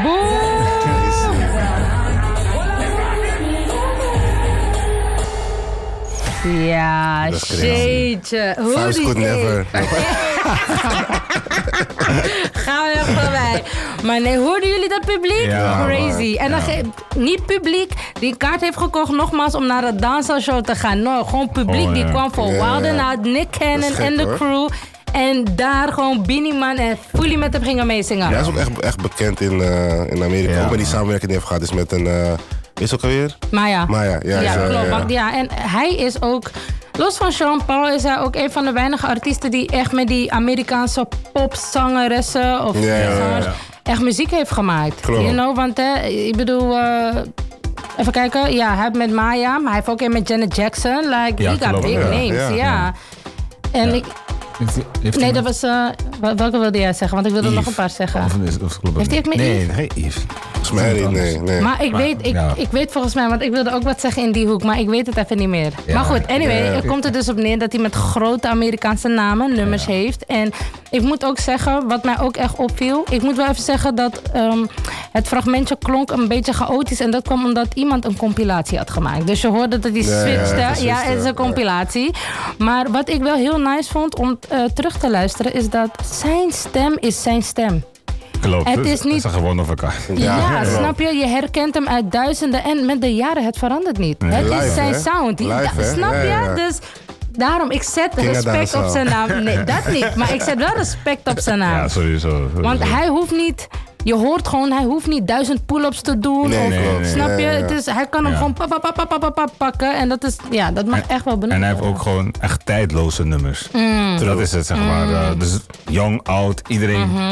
Ja, jeetje. Vuist could never. Gaan we even voorbij. Maar nee, hoorden jullie dat publiek? Ja, crazy. En dan niet publiek die een kaart heeft gekocht nogmaals om naar het dansshow te gaan. No, gewoon publiek die kwam voor Wild 'N Out, Nick Cannon en de crew. En daar gewoon Beenie Man en Fully met hem gingen meezingen. Hij is ook echt bekend in Amerika. Ja. Ook met die samenwerking die heeft gehad. Is met een... is ook alweer? Maya. Ja, klopt. Want, en hij is ook... Los van Sean Paul is hij ook een van de weinige artiesten die echt met die Amerikaanse popzangeressen of zangers echt muziek heeft gemaakt. Klopt. You know, want ik bedoel... even kijken. Ja, hij heeft met Maya, maar hij heeft ook een met Janet Jackson. Like, he got big names. Ja. En ik... Nee, dat was... welke wilde jij zeggen? Want ik wilde nog een paar zeggen. Heeft hij ook met Nee, Yves. Volgens mij niet, nee. Maar ik weet volgens mij, want ik wilde ook wat zeggen in die hoek, maar ik weet het even niet meer. Ja. Maar goed, anyway, er komt er dus op neer dat hij met grote Amerikaanse namen nummers heeft. En ik moet ook zeggen, wat mij ook echt opviel, ik moet wel even zeggen dat het fragmentje klonk een beetje chaotisch en dat kwam omdat iemand een compilatie had gemaakt. Dus je hoorde dat hij switchte. Ja, het is een compilatie. Maar wat ik wel heel nice vond om terug te luisteren is dat zijn stem is zijn stem. Klopt, het is niet... ze gewoon over elkaar. Ja, snap je? Je herkent hem uit duizenden en met de jaren, het verandert niet. Nee. Het live, is zijn hè? sound. Live, snap je? Ja. Dus daarom, ik zet respect op zijn naam. Nee, dat niet. Maar ik zet wel respect op zijn naam. Ja, sowieso. Want hij hoeft niet... Je hoort gewoon, hij hoeft niet 1000 pull-ups te doen. Nee. Snap je? Het is, hij kan hem gewoon pakken. En dat is, dat mag echt wel benoemd. En hij heeft ook gewoon echt tijdloze nummers. Dat is het, zeg maar. Dus jong, oud, iedereen